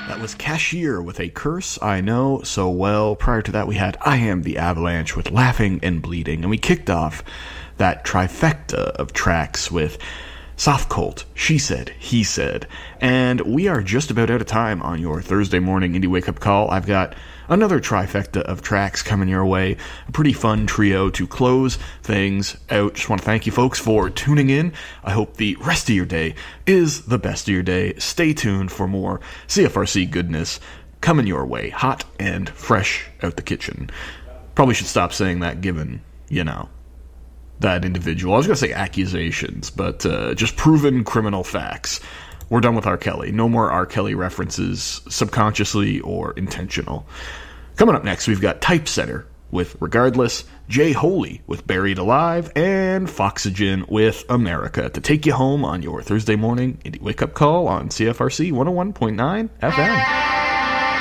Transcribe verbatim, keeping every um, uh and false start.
That was Cashier with A Curse I Know So Well. Prior to that, we had I Am the Avalanche with Laughing and Bleeding. And we kicked off that trifecta of tracks with Soft Cult, She Said, He Said. And we are just about out of time on your Thursday morning Indie Wake Up Call. I've got another trifecta of tracks coming your way. A pretty fun trio to close things out. Just want to thank you folks for tuning in. I hope the rest of your day is the best of your day. Stay tuned for more C F R C goodness coming your way, hot and fresh out the kitchen. Probably should stop saying that given, you know, that individual. I was going to say accusations, but uh, just proven criminal facts. We're done with R. Kelly. No more R. Kelly references, subconsciously or intentional. Coming up next, we've got Typesetter with Regardless, Jay Holy with Buried Alive, and Foxygen with America to take you home on your Thursday morning Indie Wake Up Call on C F R C one oh one point nine F M.